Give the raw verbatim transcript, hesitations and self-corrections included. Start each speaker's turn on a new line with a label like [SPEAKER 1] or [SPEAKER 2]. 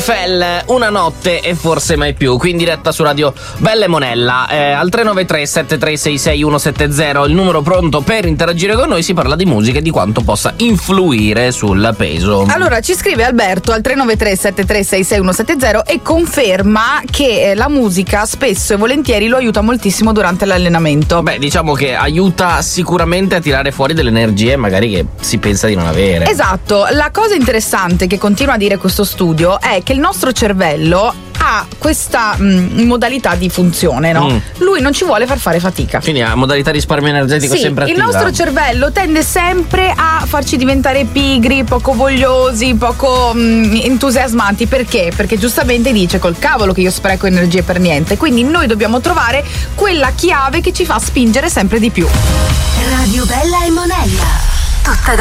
[SPEAKER 1] Fell, una notte e forse mai più, qui in diretta su Radio Bella e Monella, eh, al tre nove tre sette tre sei sei uno sette zero, il numero pronto per interagire con noi. Si parla di musica e di quanto possa influire sul peso.
[SPEAKER 2] Allora ci scrive Alberto al tre nove tre sette tre sei sei uno sette zero e conferma che la musica spesso e volentieri lo aiuta moltissimo durante l'allenamento.
[SPEAKER 1] Beh, diciamo che aiuta sicuramente a tirare fuori delle energie magari che si pensa di non avere.
[SPEAKER 2] Esatto, la cosa interessante che continua a dire questo studio è che il nostro cervello ha questa mh, modalità di funzione, no? Mm. Lui non ci vuole far fare fatica.
[SPEAKER 1] Quindi ha modalità risparmio energetico
[SPEAKER 2] sì,
[SPEAKER 1] sempre attiva.
[SPEAKER 2] Il nostro cervello tende sempre a farci diventare pigri, poco vogliosi, poco mh, entusiasmanti. Perché? Perché giustamente dice: col cavolo che io spreco energie per niente. Quindi noi dobbiamo trovare quella chiave che ci fa spingere sempre di più.
[SPEAKER 3] Radio Bella e Monella, tutta da